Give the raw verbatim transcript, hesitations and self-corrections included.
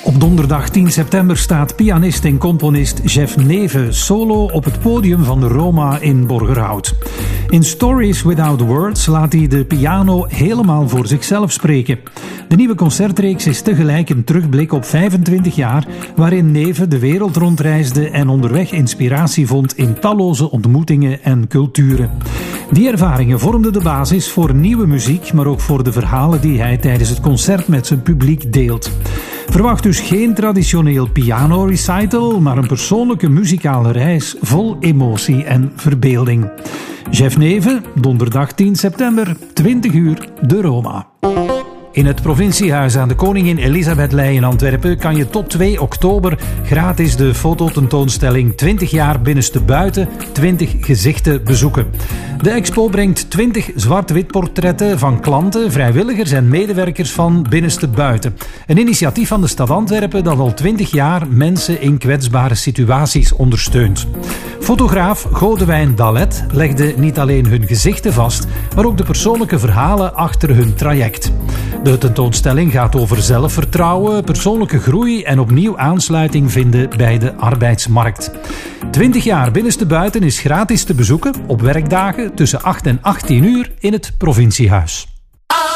Op donderdag tien september staat pianist en componist Jeff Neve solo op het podium van de Roma in Borgerhout. In Stories Without Words laat hij de piano helemaal voor zichzelf spreken. De nieuwe concertreeks is tegelijk een terugblik op vijfentwintig jaar, waarin Neve de wereld rondreisde en onderweg inspiratie vond in talloze ontmoetingen en culturen. Die ervaringen vormden de basis voor nieuwe muziek, maar ook voor de verhalen die hij tijdens het concert met zijn publiek deelt. Verwacht dus geen traditioneel piano-recital, maar een persoonlijke muzikale reis vol emotie en verbeelding. Jeff Neve, donderdag tien september, twintig uur, de Roma. In het provinciehuis aan de Koningin Elisabethlei in Antwerpen kan je tot twee oktober gratis de fototentoonstelling twintig jaar binnenste buiten, twintig gezichten bezoeken. De expo brengt twintig zwart-wit portretten van klanten, vrijwilligers en medewerkers van binnenste buiten. Een initiatief van de stad Antwerpen dat al twintig jaar mensen in kwetsbare situaties ondersteunt. Fotograaf Godewijn Dalet legde niet alleen hun gezichten vast, maar ook de persoonlijke verhalen achter hun traject. De tentoonstelling gaat over zelfvertrouwen, persoonlijke groei en opnieuw aansluiting vinden bij de arbeidsmarkt. twintig jaar binnenste buiten is gratis te bezoeken op werkdagen tussen acht en achttien uur in het provinciehuis.